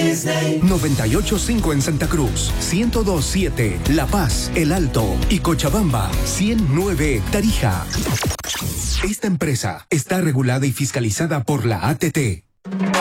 Disney. 98.5 en Santa Cruz, 102.7 La Paz, El Alto y Cochabamba, 109 Tarija. Esta empresa está regulada y fiscalizada por la ATT.